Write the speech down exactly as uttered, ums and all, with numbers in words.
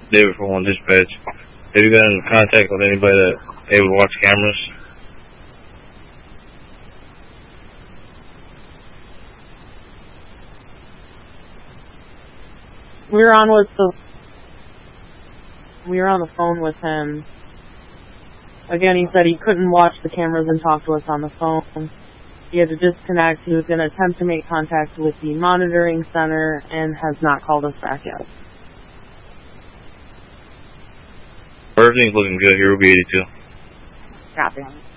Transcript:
David for one dispatch. Have you gotten in contact with anybody that able to watch cameras? We were on with the. We were on the phone with him. Again, he said he couldn't watch the cameras and talk to us on the phone. He had to disconnect. He was going to attempt to make contact with the monitoring center and has not called us back yet. Everything's looking good. Here will be eighty-two. Copy.